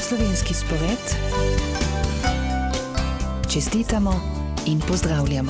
Slovenski spored. Čestitamo in pozdravljamo.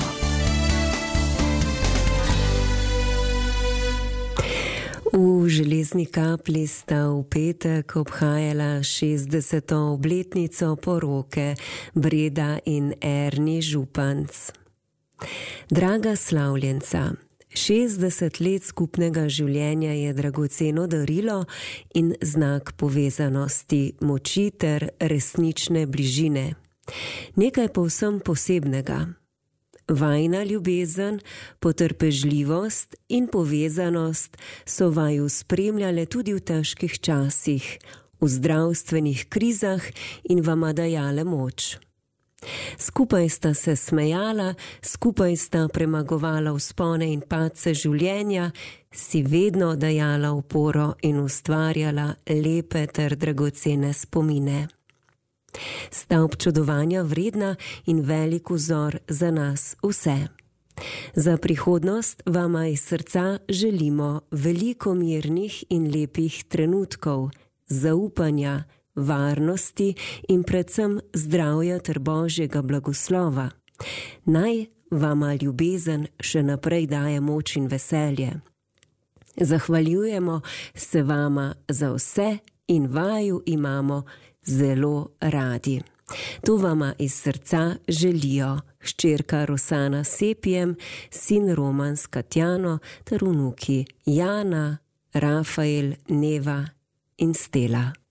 V Železni Kapli sta v petek obhajala 60. obletnico poroke Breda in Erni Županc. Draga slavljenca, 60 let skupnega življenja je dragoceno darilo in znak povezanosti, moči ter resnične bližine. Nekaj povsem posebnega. Vajina ljubezen, potrpežljivost in povezanost so vaju spremljale tudi v težkih časih, v zdravstvenih krizah in vama dajale moč. Skupaj sta se smejala, skupaj sta premagovala vzpone in padce življenja, si vedno dajala oporo in ustvarjala lepe ter dragocene spomine. Sta občudovanja vredna in velik vzor za nas vse. Za prihodnost vama iz srca želimo veliko mirnih in lepih trenutkov, zaupanja, varnosti in predvsem zdravja ter Božjega blagoslova. Naj vama ljubezen še naprej daje moč in veselje. Zahvaljujemo se vama za vse in vaju imamo zelo radi. To vama iz srca želijo hčerka Rosana Sepijem, sin Roman s Katjano ter vnuki Jana, Rafael, Neva in Stela.